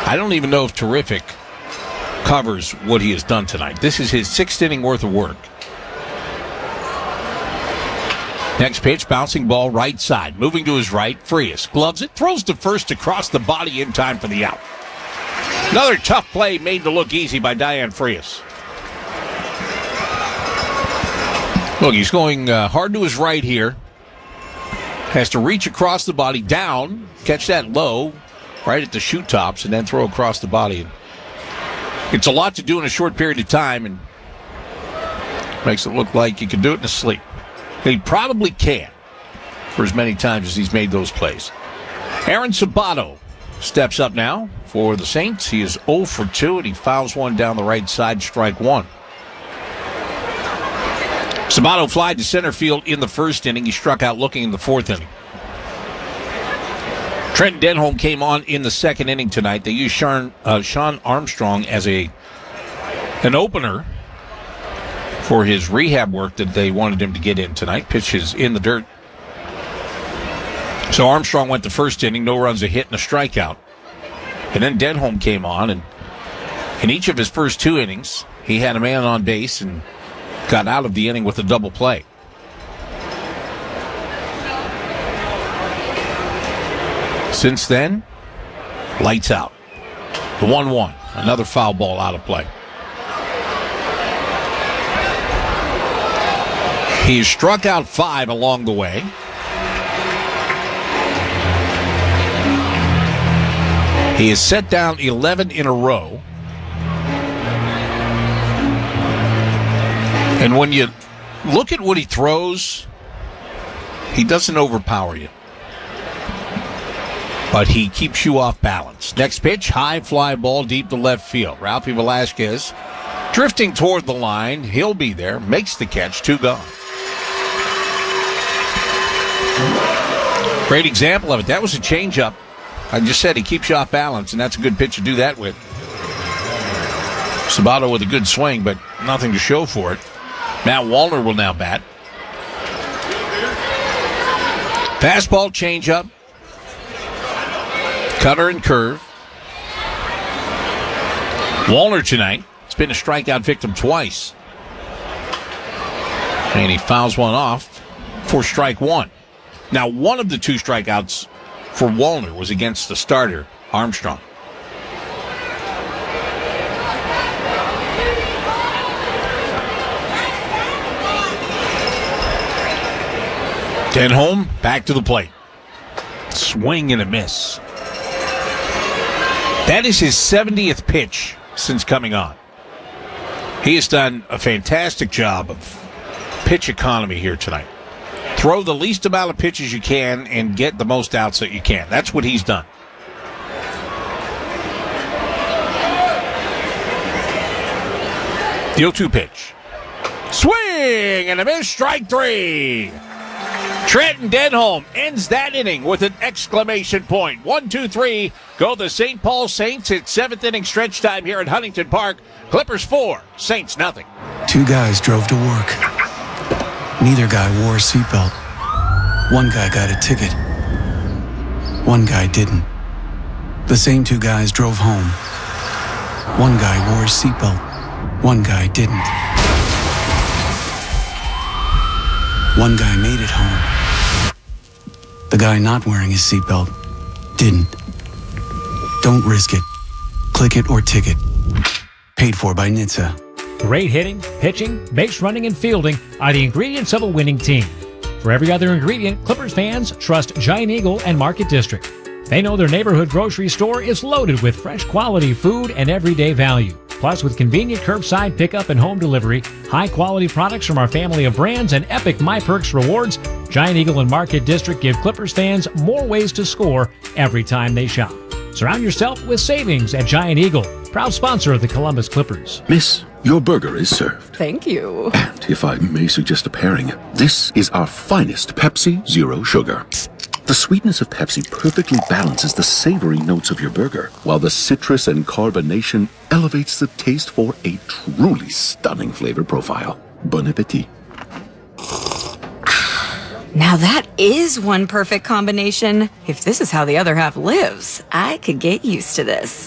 I don't even know if terrific covers what he has done tonight. This is his 6th inning worth of work. Next pitch, bouncing ball right side. Moving to his right, Frias gloves it, throws to first across the body in time for the out. Another tough play made to look easy by Diane Frias. Look, he's going hard to his right here. Has to reach across the body, down, catch that low, right at the shoe tops, and then throw across the body. It's a lot to do in a short period of time, and makes it look like you can do it in his sleep. He probably can, for as many times as he's made those plays. Aaron Sabato steps up now for the Saints. He is 0 for 2, and he fouls one down the right side, strike one. Sabato flied to center field in the first inning. He struck out looking in the fourth inning. Trent Denholm came on in the second inning tonight. They used Sean Armstrong as an opener for his rehab work that they wanted him to get in tonight. Pitches in the dirt. So Armstrong went the first inning, no runs, a hit, and a strikeout. And then Denholm came on, and in each of his first 2 innings, he had a man on base and got out of the inning with a double play. Since then, lights out. The 1-1, another foul ball out of play. He has struck out 5 along the way. He has set down 11 in a row. And when you look at what he throws, he doesn't overpower you. But he keeps you off balance. Next pitch, high fly ball deep to left field. Ralphie Velasquez drifting toward the line. He'll be there. Makes the catch. 2 gone. Great example of it. That was a changeup. I just said he keeps you off balance, and that's a good pitch to do that with. Sabato with a good swing, but nothing to show for it. Matt Wallner will now bat. Fastball, changeup, cutter, and curve. Wallner tonight has been a strikeout victim twice. And he fouls one off for strike one. Now, one of the 2 strikeouts for Wallner was against the starter, Armstrong. Denholm back to the plate. Swing and a miss. That is his 70th pitch since coming on. He has done a fantastic job of pitch economy here tonight. Throw the least amount of pitches you can and get the most outs that you can. That's what he's done. The 0-2 pitch. Swing and a miss, strike 3. Trenton Denholm ends that inning with an exclamation point. 1-2-3, go the St. Paul Saints. It's 7th inning stretch time here at Huntington Park. Clippers 4, Saints nothing. 2 guys drove to work. Neither guy wore a seatbelt. One guy got a ticket. One guy didn't. The same 2 guys drove home. One guy wore a seatbelt. One guy didn't. One guy made it home. The guy not wearing his seatbelt didn't. Don't risk it. Click it or ticket. Paid for by NHTSA. Great hitting, pitching, base running, and fielding are the ingredients of a winning team. For every other ingredient, Clippers fans trust Giant Eagle and Market District. They know their neighborhood grocery store is loaded with fresh quality food and everyday value. Plus, with convenient curbside pickup and home delivery, high-quality products from our family of brands, and epic MyPerks rewards, Giant Eagle and Market District give Clippers fans more ways to score every time they shop. Surround yourself with savings at Giant Eagle, proud sponsor of the Columbus Clippers. Miss, your burger is served. Thank you. And if I may suggest a pairing, this is our finest Pepsi Zero Sugar. The sweetness of Pepsi perfectly balances the savory notes of your burger, while the citrus and carbonation elevates the taste for a truly stunning flavor profile. Bon appetit. Now that is one perfect combination. If this is how the other half lives, I could get used to this.